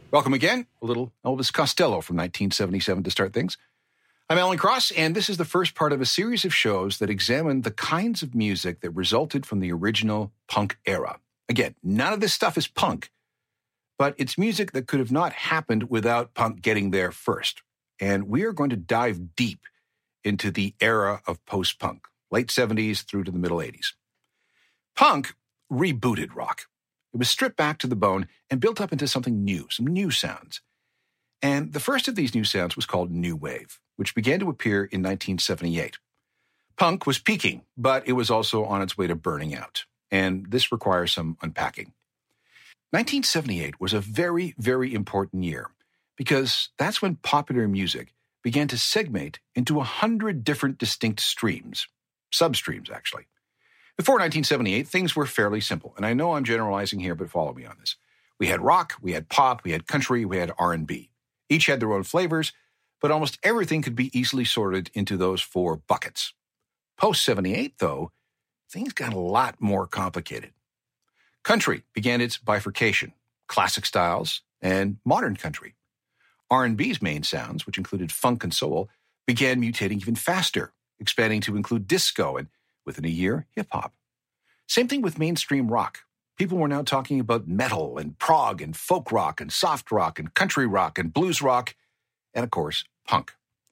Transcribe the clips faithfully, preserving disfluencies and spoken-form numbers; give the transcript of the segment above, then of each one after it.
Welcome again. A little Elvis Costello from nineteen seventy-seven to start things. I'm Alan Cross, and this is the first part of a series of shows that examine the kinds of music that resulted from the original punk era. Again, none of this stuff is punk, but it's music that could have not happened without punk getting there first. And we are going to dive deep into the era of post-punk, late seventies through to the middle eighties. Punk rebooted rock. It was stripped back to the bone and built up into something new, some new sounds. And the first of these new sounds was called New Wave, which began to appear in nineteen seventy-eight. Punk was peaking, but it was also on its way to burning out. And this requires some unpacking. nineteen seventy-eight was a very, very important year because that's when popular music began to segment into a hundred different distinct streams, substreams actually. Before nineteen seventy-eight, things were fairly simple. And I know I'm generalizing here, but follow me on this. We had rock, we had pop, we had country, we had R and B. Each had their own flavors, but almost everything could be easily sorted into those four buckets. Post seventy-eight, though, things got a lot more complicated. Country began its bifurcation, classic styles and modern country. R and B's main sounds, which included funk and soul, began mutating even faster, expanding to include disco and, within a year, hip-hop. Same thing with mainstream rock. People were now talking about metal and prog and folk rock and soft rock and country rock and blues rock and, of course, punk.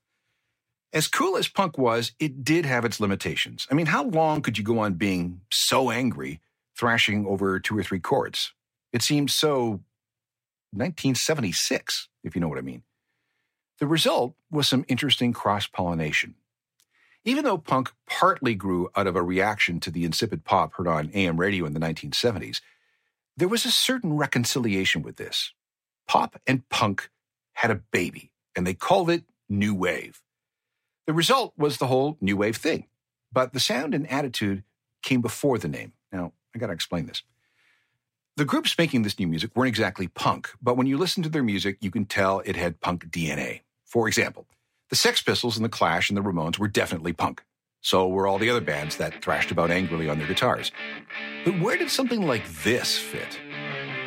As cool as punk was, it did have its limitations. I mean, how long could you go on being so angry, thrashing over two or three chords? It seemed so nineteen seventy-six, if you know what I mean. The result was some interesting cross-pollination. Even though punk partly grew out of a reaction to the insipid pop heard on A M radio in the nineteen seventies, there was a certain reconciliation with this. Pop and punk had a baby, and they called it New Wave. The result was the whole New Wave thing, but the sound and attitude came before the name. Now, I got to explain this. The groups making this new music weren't exactly punk, but when you listen to their music, you can tell it had punk D N A. For example, the Sex Pistols and the Clash and the Ramones were definitely punk. So were all the other bands that thrashed about angrily on their guitars. But where did something like this fit?